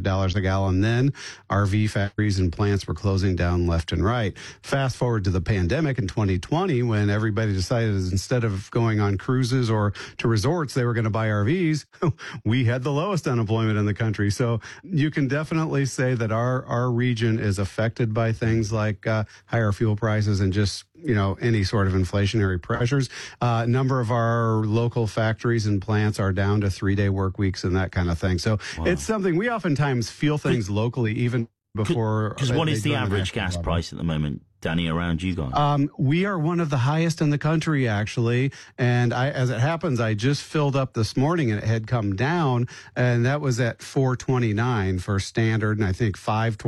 $5 a gallon. Then RV factories and plants were closing down left and right. Fast forward to the pandemic in 2020 when everybody decided instead of going on cruises or to resorts, they were going to buy RVs. We had the lowest unemployment in the country. So you can definitely say that our region is affected by things like higher fuel prices and just any sort of inflationary pressures. A number of our local factories and plants are down to 3-day work weeks and that kind of thing. So It's something we oftentimes feel things locally even before. Because what is the average gas price at the moment, Danny, around you guys? We are one of the highest in the country, actually. And as it happens, I just filled up this morning and it had come down, and that was at $4.29 for standard, and I think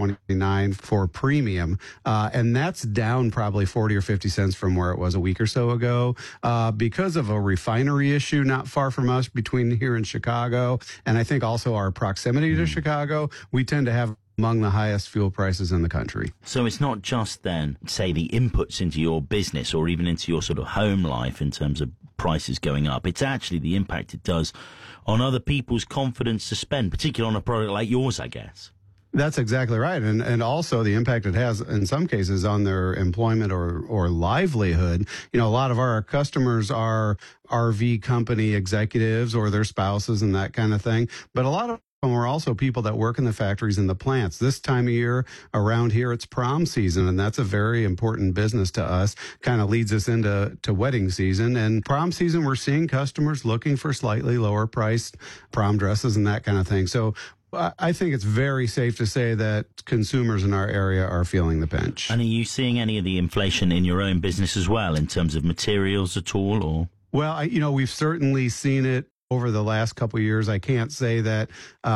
$5.29 for premium. And that's down probably 40 or 50 cents from where it was a week or so ago because of a refinery issue not far from us between here and Chicago. And I think also our proximity to Chicago, we tend to have among the highest fuel prices in the country. So it's not just then, say, the inputs into your business or even into your sort of home life in terms of prices going up. It's actually the impact it does on other people's confidence to spend, particularly on a product like yours, I guess. That's exactly right. And also the impact it has in some cases on their employment or livelihood. A lot of our customers are RV company executives or their spouses and that kind of thing. But a lot of and we're also people that work in the factories and the plants. This time of year around here, it's prom season, and that's a very important business to us. Kind of leads us into wedding season. And prom season, we're seeing customers looking for slightly lower priced prom dresses and that kind of thing. So I think it's very safe to say that consumers in our area are feeling the pinch. And are you seeing any of the inflation in your own business as well in terms of materials at all? Or Well, we've certainly seen it over the last couple of years. I can't say that,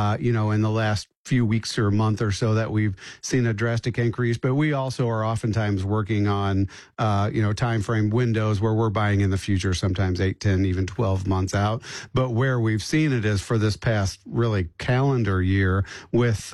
in the last few weeks or month or so that we've seen a drastic increase, but we also are oftentimes working on, time frame windows where we're buying in the future, sometimes 8, 10, even 12 months out. But where we've seen it is for this past really calendar year with,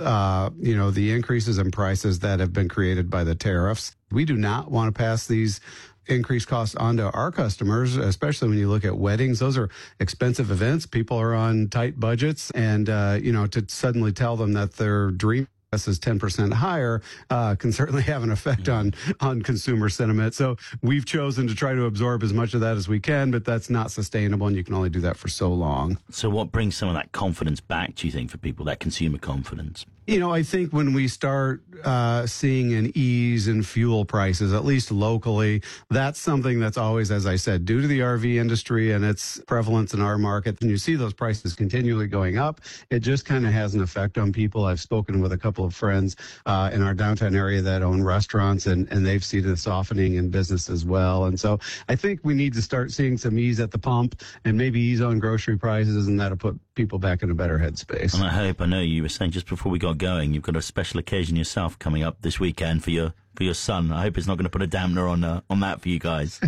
the increases in prices that have been created by the tariffs. We do not want to pass these increased costs onto our customers, especially when you look at weddings. Those are expensive events. People are on tight budgets, and to suddenly tell them that their dream is 10% higher can certainly have an effect on consumer sentiment. So we've chosen to try to absorb as much of that as we can, but that's not sustainable, and you can only do that for so long. So what brings some of that confidence back, do you think, for people, that consumer confidence? I think when we start seeing an ease in fuel prices, at least locally, that's something that's always, as I said, due to the RV industry and its prevalence in our market. And you see those prices continually going up. It just kind of has an effect on people. I've spoken with a couple of friends in our downtown area that own restaurants, and they've seen a softening in business as well. And so I think we need to start seeing some ease at the pump and maybe ease on grocery prices, and that'll put people back in a better headspace. And I know you were saying just before we got going, you've got a special occasion yourself coming up this weekend for your son. I hope it's not going to put a dampener on that for you guys.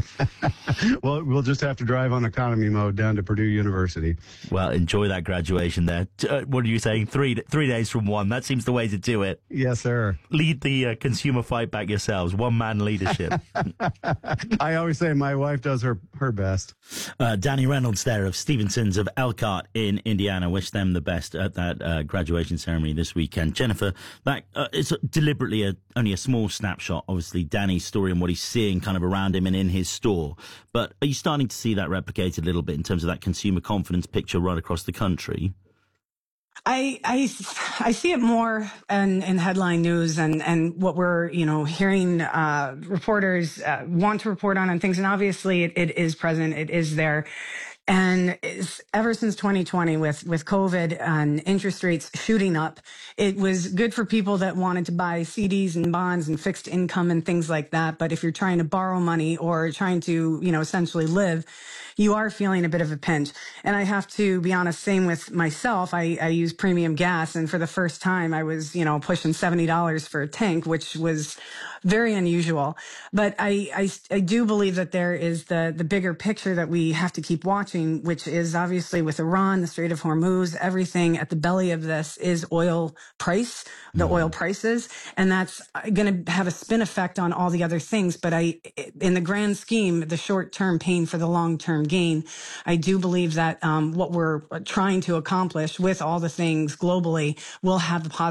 Well, we'll just have to drive on economy mode down to Purdue University. Well, enjoy that graduation there. What are you saying? 3 days from one. That seems the way to do it. Yes, sir. Lead the consumer fight back yourselves. One-man leadership. I always say my wife does her best. Danny Reynolds there of Stevenson's of Elkhart in Indiana. Wish them the best at that graduation ceremony this weekend. Jennifer, it's deliberately only a small snapshot, obviously, Danny's story and what he's seeing kind of around him and in his store. But are you starting to see that replicated a little bit in terms of that consumer confidence picture right across the country? I see it more in headline news and what we're, hearing reporters want to report on and things. And obviously it is present. It is there. And ever since 2020 with COVID and interest rates shooting up, it was good for people that wanted to buy CDs and bonds and fixed income and things like that. But if you're trying to borrow money or trying to, essentially live, you are feeling a bit of a pinch. And I have to be honest, same with myself. I use premium gas. And for the first time, I was, pushing $70 for a tank, which was very unusual. But I do believe that there is the bigger picture that we have to keep watching, which is obviously with Iran, the Strait of Hormuz, everything at the belly of this is oil price, oil prices. And that's going to have a spin effect on all the other things. But in the grand scheme, the short-term pain for the long-term gain, I do believe that what we're trying to accomplish with all the things globally will have a positive